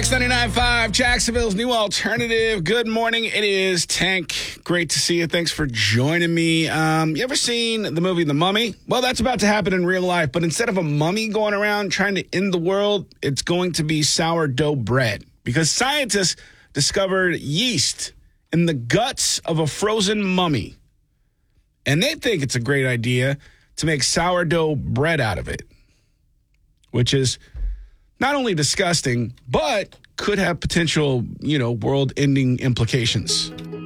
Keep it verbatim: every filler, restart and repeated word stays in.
Wax ninety-nine point five, Jacksonville's new alternative. Good morning. It is Tank. Great to see you. Thanks for joining me. Um, you ever seen the movie The Mummy? Well, that's about to happen in real life, but instead of a mummy going around trying to end the world, it's going to be sourdough bread because scientists discovered yeast in the guts of a frozen mummy. And they think it's a great idea to make sourdough bread out of it, which is not only disgusting, but could have potential, you know, world-ending implications.